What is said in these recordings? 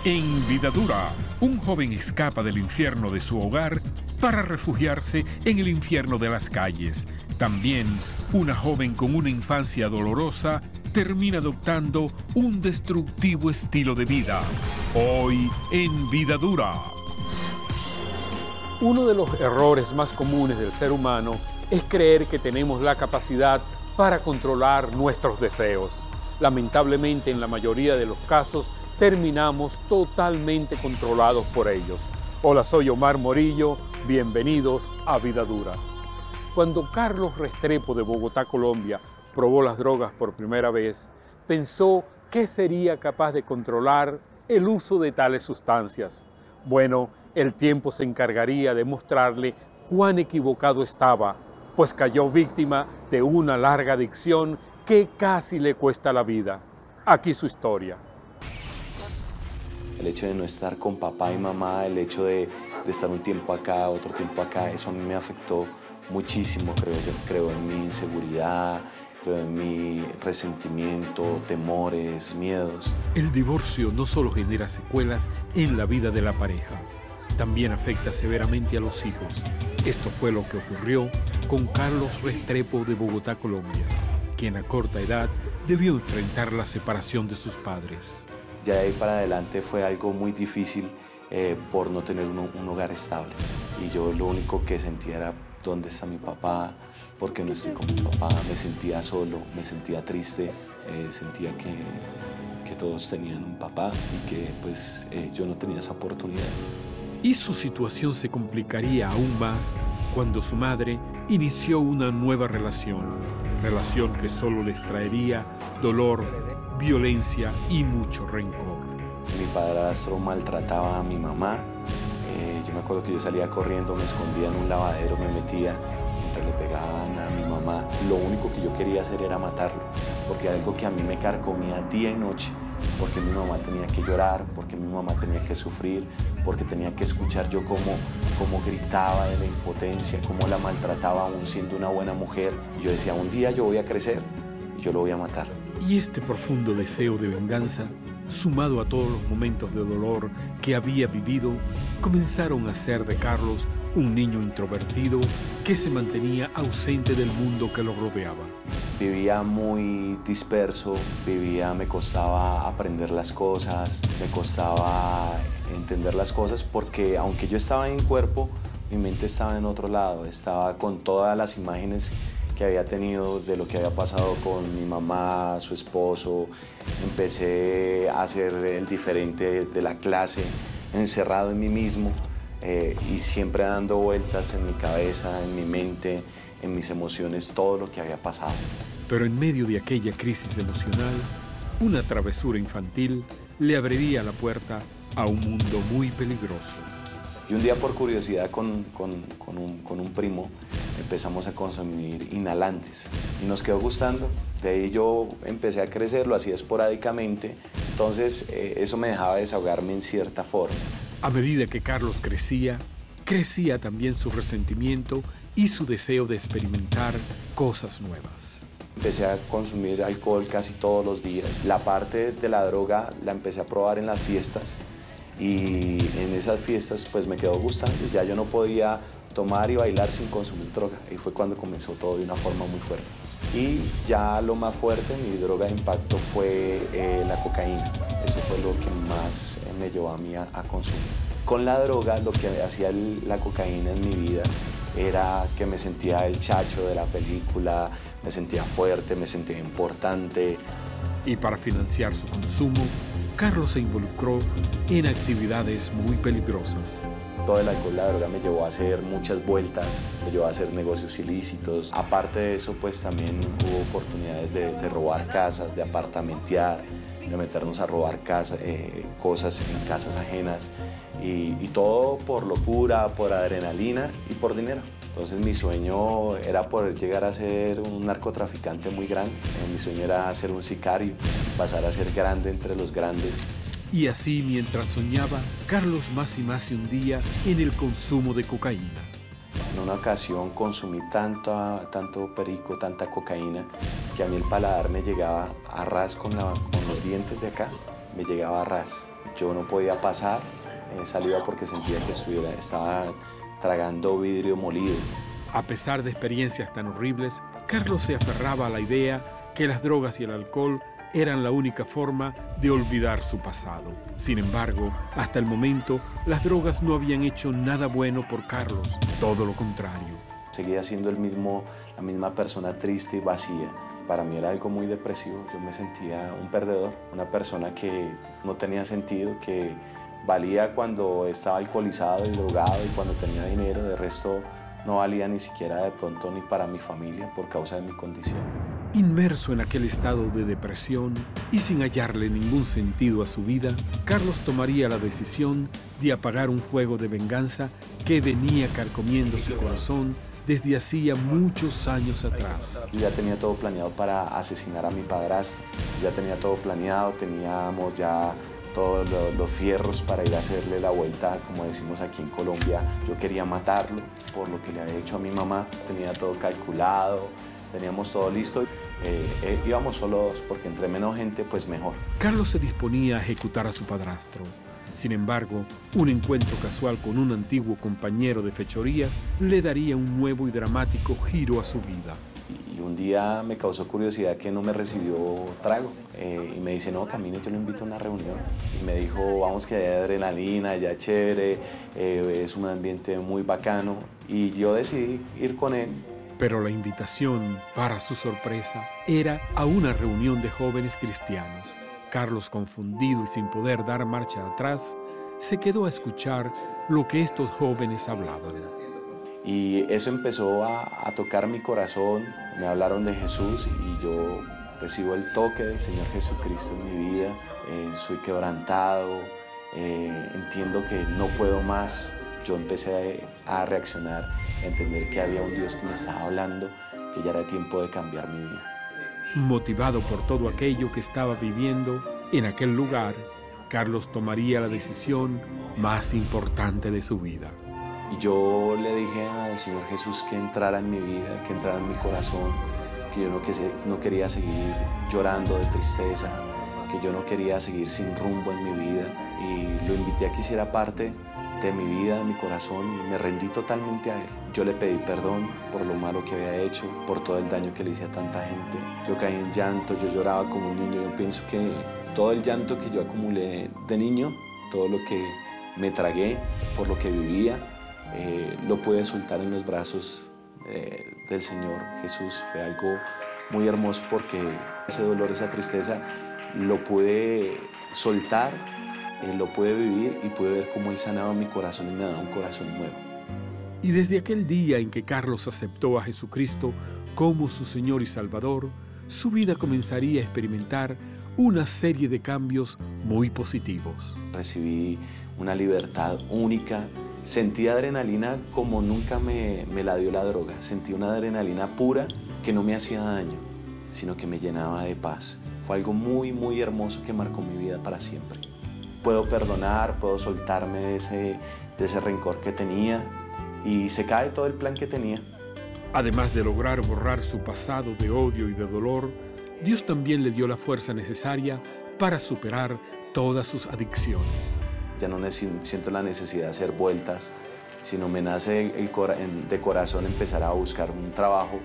En Vida Dura, un joven escapa del infierno de su hogar para refugiarse en el infierno de las calles. También, una joven con una infancia dolorosa termina adoptando un destructivo estilo de vida. Hoy, en Vida Dura. Uno de los errores más comunes del ser humano es creer que tenemos la capacidad para controlar nuestros deseos. Lamentablemente, en la mayoría de los casos, terminamos totalmente controlados por ellos. Hola, soy Omar Morillo, bienvenidos a Vida Dura. Cuando Carlos Restrepo de Bogotá, Colombia, probó las drogas por primera vez, pensó que sería capaz de controlar el uso de tales sustancias. Bueno, el tiempo se encargaría de mostrarle cuán equivocado estaba, pues cayó víctima de una larga adicción que casi le cuesta la vida. Aquí su historia. El hecho de no estar con papá y mamá, el hecho de estar un tiempo acá, otro tiempo acá, eso a mí me afectó muchísimo, creo en mi inseguridad, creo en mi resentimiento, temores, miedos. El divorcio no solo genera secuelas en la vida de la pareja, también afecta severamente a los hijos. Esto fue lo que ocurrió con Carlos Restrepo de Bogotá, Colombia, quien a corta edad debió enfrentar la separación de sus padres. Ya de ahí para adelante fue algo muy difícil por no tener un hogar estable. Y yo lo único que sentía era dónde está mi papá, por qué no estoy con mi papá. Me sentía solo, me sentía triste, sentía que todos tenían un papá y que pues yo no tenía esa oportunidad. Y su situación se complicaría aún más cuando su madre inició una nueva relación que solo les traería dolor, violencia y mucho rencor. Mi padrastro maltrataba a mi mamá. Yo me acuerdo que yo salía corriendo, me escondía en un lavadero, me metía mientras le pegaban a mi mamá. Lo único que yo quería hacer era matarlo, porque algo que a mí me carcomía día y noche, porque mi mamá tenía que llorar, porque mi mamá tenía que sufrir, porque tenía que escuchar yo cómo gritaba de la impotencia, cómo la maltrataba aún siendo una buena mujer. Y yo decía, un día yo voy a crecer y yo lo voy a matar. Y este profundo deseo de venganza, sumado a todos los momentos de dolor que había vivido, comenzaron a hacer de Carlos un niño introvertido que se mantenía ausente del mundo que lo rodeaba. Vivía muy disperso, me costaba aprender las cosas, me costaba entender las cosas porque aunque yo estaba en cuerpo, mi mente estaba en otro lado, estaba con todas las imágenes que había tenido de lo que había pasado con mi mamá, su esposo. Empecé a ser el diferente de la clase, encerrado en mí mismo y siempre dando vueltas en mi cabeza, en mi mente, en mis emociones, todo lo que había pasado. Pero en medio de aquella crisis emocional, una travesura infantil le abriría la puerta a un mundo muy peligroso. Y un día por curiosidad con un primo empezamos a consumir inhalantes y nos quedó gustando. De ahí yo empecé a crecer, lo hacía esporádicamente, entonces eso me dejaba desahogarme en cierta forma. A medida que Carlos crecía también su resentimiento y su deseo de experimentar cosas nuevas. Empecé a consumir alcohol casi todos los días. La parte de la droga la empecé a probar en las fiestas y en esas fiestas pues me quedó gustando. Ya yo no podía tomar y bailar sin consumir droga. Ahí fue cuando comenzó todo de una forma muy fuerte. Y ya lo más fuerte, mi droga de impacto fue la cocaína. Eso fue lo que más me llevó a mí a consumir. Con la droga, lo que hacía la cocaína en mi vida era que me sentía el chacho de la película, me sentía fuerte, me sentía importante. Y para financiar su consumo, Carlos se involucró en actividades muy peligrosas. Todo el alcohol, la droga me llevó a hacer muchas vueltas, me llevó a hacer negocios ilícitos. Aparte de eso, pues también hubo oportunidades de robar casas, de apartamentear, de meternos a robar cosas en casas ajenas. Y todo por locura, por adrenalina y por dinero. Entonces mi sueño era poder llegar a ser un narcotraficante muy grande. Mi sueño era ser un sicario, pasar a ser grande entre los grandes. Y así, mientras soñaba, Carlos más y más se hundía en el consumo de cocaína. En una ocasión consumí tanto perico, tanta cocaína, que a mí el paladar me llegaba a ras con los dientes de acá, me llegaba a ras. Yo no podía pasar saliva porque sentía que estaba tragando vidrio molido. A pesar de experiencias tan horribles, Carlos se aferraba a la idea que las drogas y el alcohol eran la única forma de olvidar su pasado. Sin embargo, hasta el momento, las drogas no habían hecho nada bueno por Carlos, todo lo contrario. Seguía siendo la misma persona triste y vacía. Para mí era algo muy depresivo. Yo me sentía un perdedor, una persona que no tenía sentido, que valía cuando estaba alcoholizado y drogado y cuando tenía dinero. De resto, no valía ni siquiera de pronto ni para mi familia por causa de mi condición. Inmerso en aquel estado de depresión y sin hallarle ningún sentido a su vida, Carlos tomaría la decisión de apagar un fuego de venganza que venía carcomiendo su corazón desde hacía muchos años atrás. Yo ya tenía todo planeado para asesinar a mi padrastro. Ya tenía todo planeado, teníamos ya todos los fierros para ir a hacerle la vuelta, como decimos aquí en Colombia. Yo quería matarlo por lo que le había hecho a mi mamá. Tenía todo calculado, teníamos todo listo. Íbamos solos porque entre menos gente, pues mejor. Carlos se disponía a ejecutar a su padrastro. Sin embargo, un encuentro casual con un antiguo compañero de fechorías le daría un nuevo y dramático giro a su vida. Y un día me causó curiosidad que no me recibió trago. Y me dice, no, camine, yo lo invito a una reunión. Y me dijo, vamos que hay adrenalina, ya chévere, es un ambiente muy bacano. Y yo decidí ir con él. Pero la invitación, para su sorpresa, era a una reunión de jóvenes cristianos. Carlos, confundido y sin poder dar marcha atrás, se quedó a escuchar lo que estos jóvenes hablaban. Y eso empezó a tocar mi corazón. Me hablaron de Jesús y yo recibo el toque del Señor Jesucristo en mi vida. Soy quebrantado, entiendo que no puedo más. Yo empecé a reaccionar, a entender que había un Dios que me estaba hablando, que ya era tiempo de cambiar mi vida. Motivado por todo aquello que estaba viviendo en aquel lugar, Carlos tomaría la decisión más importante de su vida. Y yo le dije al Señor Jesús que entrara en mi vida, que entrara en mi corazón, que yo no quería seguir llorando de tristeza, que yo no quería seguir sin rumbo en mi vida. Y lo invité a que hiciera parte de mi vida, de mi corazón, y me rendí totalmente a Él. Yo le pedí perdón por lo malo que había hecho, por todo el daño que le hice a tanta gente. Yo caí en llanto, yo lloraba como un niño. Yo pienso que todo el llanto que yo acumulé de niño, todo lo que me tragué por lo que vivía, lo pude soltar en los brazos del Señor Jesús. Fue algo muy hermoso porque ese dolor, esa tristeza, lo pude soltar, lo pude vivir y pude ver cómo Él sanaba mi corazón y me daba un corazón nuevo. Y desde aquel día en que Carlos aceptó a Jesucristo como su Señor y Salvador, su vida comenzaría a experimentar una serie de cambios muy positivos. Recibí una libertad única. Sentí adrenalina como nunca me la dio la droga. Sentí una adrenalina pura que no me hacía daño, sino que me llenaba de paz. Fue algo muy, muy hermoso que marcó mi vida para siempre. Puedo perdonar, puedo soltarme de ese rencor que tenía y se cae todo el plan que tenía. Además de lograr borrar su pasado de odio y de dolor, Dios también le dio la fuerza necesaria para superar todas sus adicciones. Ya no siento la necesidad de hacer vueltas, sino me nace de corazón empezar a buscar un trabajo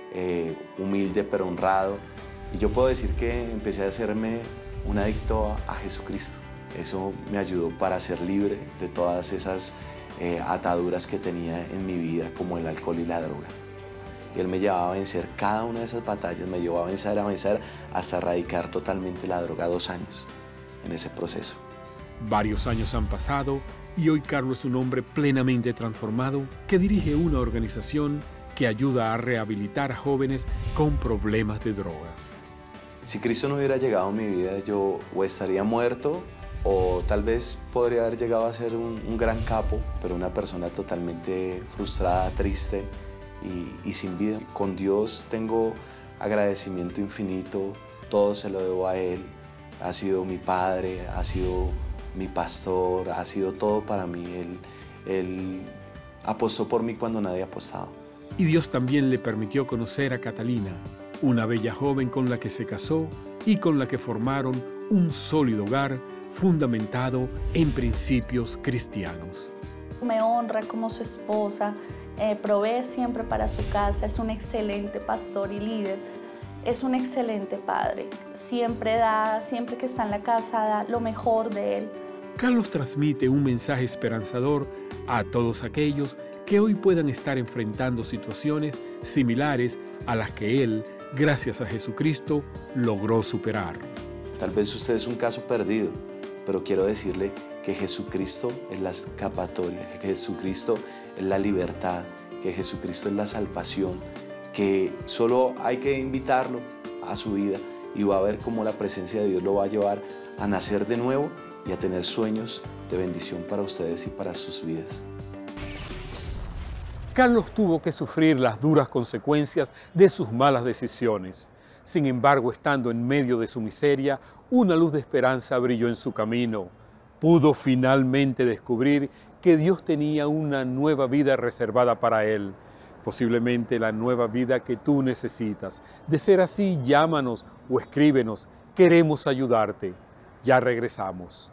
humilde pero honrado. Y yo puedo decir que empecé a hacerme un adicto a Jesucristo. Eso me ayudó para ser libre de todas esas ataduras que tenía en mi vida, como el alcohol y la droga. Y Él me llevaba a vencer cada una de esas batallas, me llevó a vencer, hasta erradicar totalmente la droga. 2 años en ese proceso. Varios años han pasado y hoy Carlos es un hombre plenamente transformado que dirige una organización que ayuda a rehabilitar a jóvenes con problemas de drogas. Si Cristo no hubiera llegado a mi vida, yo o estaría muerto o tal vez podría haber llegado a ser un gran capo, pero una persona totalmente frustrada, triste y sin vida. Con Dios tengo agradecimiento infinito, todo se lo debo a Él. Ha sido mi padre, ha sido mi pastor, ha sido todo para mí. Él apostó por mí cuando nadie apostaba. Y Dios también le permitió conocer a Catalina, una bella joven con la que se casó y con la que formaron un sólido hogar fundamentado en principios cristianos. Me honra como su esposa, provee siempre para su casa, es un excelente pastor y líder, es un excelente padre. Siempre que está en la casa, da lo mejor de él. Carlos transmite un mensaje esperanzador a todos aquellos que hoy puedan estar enfrentando situaciones similares a las que él, gracias a Jesucristo, logró superar. Tal vez usted es un caso perdido, pero quiero decirle que Jesucristo es la escapatoria, que Jesucristo es la libertad, que Jesucristo es la salvación, que solo hay que invitarlo a su vida y va a ver cómo la presencia de Dios lo va a llevar a nacer de nuevo y a tener sueños de bendición para ustedes y para sus vidas. Carlos tuvo que sufrir las duras consecuencias de sus malas decisiones. Sin embargo, estando en medio de su miseria, una luz de esperanza brilló en su camino. Pudo finalmente descubrir que Dios tenía una nueva vida reservada para él, posiblemente la nueva vida que tú necesitas. De ser así, llámanos o escríbenos. Queremos ayudarte. Ya regresamos.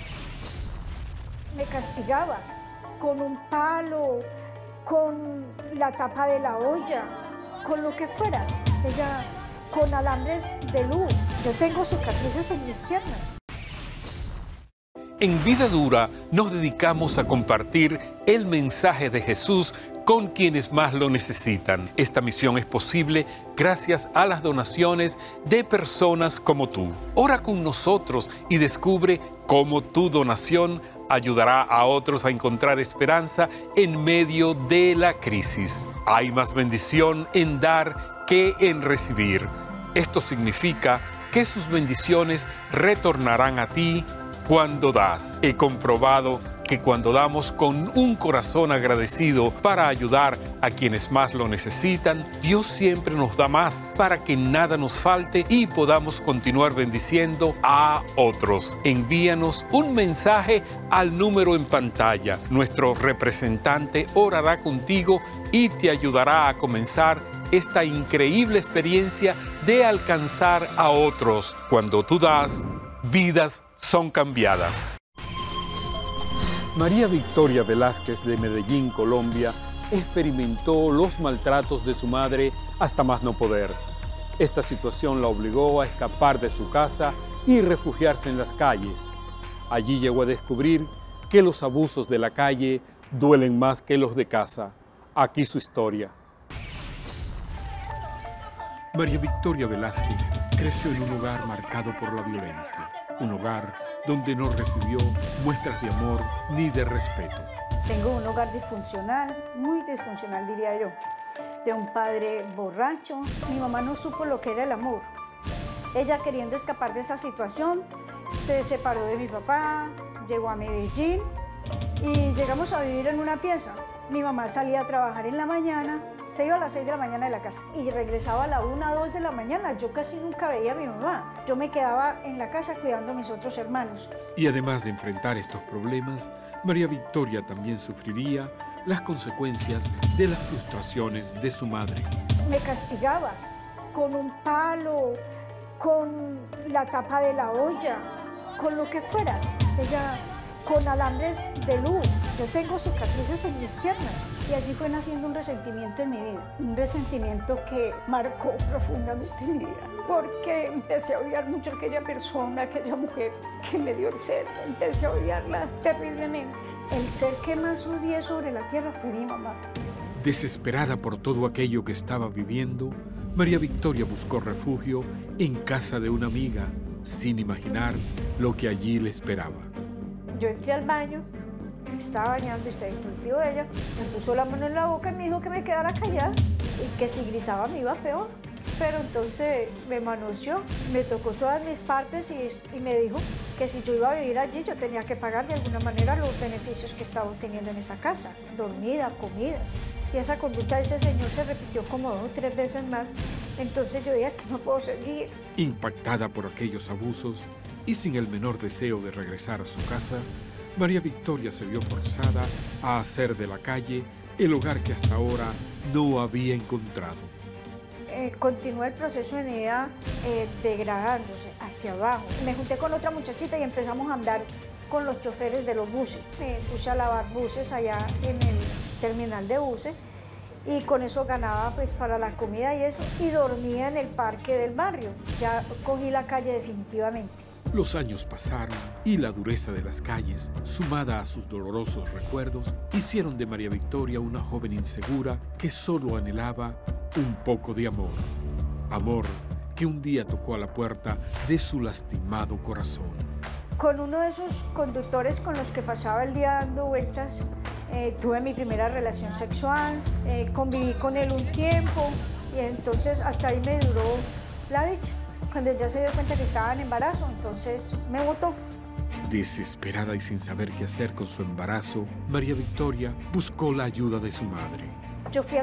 Me castigaba con un palo, con la tapa de la olla, con lo que fuera. Ella, con alambres de luz. Yo tengo cicatrices en mis piernas. En Vida Dura nos dedicamos a compartir el mensaje de Jesús con quienes más lo necesitan. Esta misión es posible gracias a las donaciones de personas como tú. Ora con nosotros y descubre cómo tu donación ayudará a otros a encontrar esperanza en medio de la crisis. Hay más bendición en dar que en recibir. Esto significa que sus bendiciones retornarán a ti cuando das. He comprobado que cuando damos con un corazón agradecido para ayudar a quienes más lo necesitan, Dios siempre nos da más para que nada nos falte y podamos continuar bendiciendo a otros. Envíanos un mensaje al número en pantalla. Nuestro representante orará contigo y te ayudará a comenzar esta increíble experiencia de alcanzar a otros. Cuando tú das, vidas son cambiadas. María Victoria Velázquez de Medellín, Colombia, experimentó los maltratos de su madre hasta más no poder. Esta situación la obligó a escapar de su casa y refugiarse en las calles. Allí llegó a descubrir que los abusos de la calle duelen más que los de casa. Aquí su historia. María Victoria Velázquez creció en un hogar marcado por la violencia, un hogar donde no recibió muestras de amor ni de respeto. Tengo un hogar disfuncional, muy disfuncional diría yo, de un padre borracho. Mi mamá no supo lo que era el amor. Ella, queriendo escapar de esa situación, se separó de mi papá, llegó a Medellín y llegamos a vivir en una pieza. Mi mamá salía a trabajar en la mañana, se iba a las 6 de la mañana de la casa y regresaba a la 1, 2 de la mañana. Yo casi nunca veía a mi mamá. Yo me quedaba en la casa cuidando a mis otros hermanos. Y además de enfrentar estos problemas, María Victoria también sufriría las consecuencias de las frustraciones de su madre. Me castigaba con un palo, con la tapa de la olla, con lo que fuera. Ella, con alambres de luz. Yo tengo cicatrices en mis piernas y allí fue naciendo un resentimiento en mi vida, un resentimiento que marcó profundamente mi vida, porque empecé a odiar mucho a aquella persona, aquella mujer que me dio el ser, empecé a odiarla terriblemente. El ser que más odié sobre la tierra fue mi mamá. Desesperada por todo aquello que estaba viviendo, María Victoria buscó refugio en casa de una amiga, sin imaginar lo que allí le esperaba. Yo entré al baño, me estaba bañando y se entró el tío de ella, me puso la mano en la boca y me dijo que me quedara callada y que si gritaba me iba peor. Pero entonces me manoseó, me tocó todas mis partes y me dijo que si yo iba a vivir allí yo tenía que pagar de alguna manera los beneficios que estaba obteniendo en esa casa, dormida, comida. Y esa conducta de ese señor se repitió como 2 o 3 veces más. Entonces yo dije que no puedo seguir. Impactada por aquellos abusos y sin el menor deseo de regresar a su casa, María Victoria se vio forzada a hacer de la calle el hogar que hasta ahora no había encontrado. continuó el proceso de mi vida degradándose hacia abajo. Me junté con otra muchachita y empezamos a andar con los choferes de los buses. Me puse a lavar buses allá en el terminal de buses y con eso ganaba pues para la comida y eso, y dormía en el parque del barrio. Ya cogí la calle definitivamente. Los años pasaron y la dureza de las calles, sumada a sus dolorosos recuerdos, hicieron de María Victoria una joven insegura que solo anhelaba un poco de amor. Amor que un día tocó a la puerta de su lastimado corazón. Con uno de esos conductores con los que pasaba el día dando vueltas, tuve mi primera relación sexual, conviví con él un tiempo y entonces hasta ahí me duró la dicha. Cuando ya se dio cuenta que estaba en embarazo, entonces me botó. Desesperada y sin saber qué hacer con su embarazo, María Victoria buscó la ayuda de su madre. Yo fui